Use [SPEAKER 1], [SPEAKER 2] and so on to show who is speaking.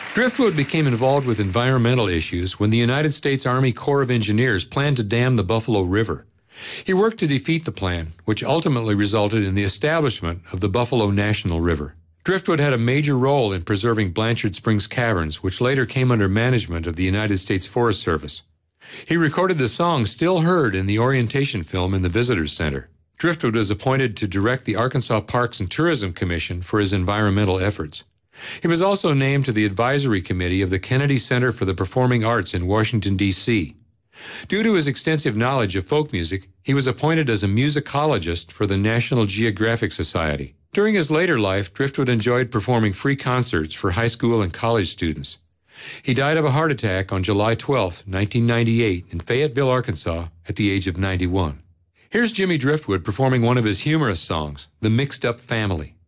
[SPEAKER 1] Driftwood became involved with environmental issues when the United States Army Corps of Engineers planned to dam the Buffalo River. He worked to defeat the plan, which ultimately resulted in the establishment of the Buffalo National River. Driftwood had a major role in preserving Blanchard Springs Caverns, which later came under management of the United States Forest Service. He recorded the song still heard in the orientation film in the Visitors Center. Driftwood was appointed to direct the Arkansas Parks and Tourism Commission for his environmental efforts. He was also named to the advisory committee of the Kennedy Center for the Performing Arts in Washington, D.C. Due to his extensive knowledge of folk music, he was appointed as a musicologist for the National Geographic Society. During his later life, Driftwood enjoyed performing free concerts for high school and college students. He died of a heart attack on July 12, 1998, in Fayetteville, Arkansas, at the age of 91. Here's Jimmy Driftwood performing one of his humorous songs, The Mixed Up Family.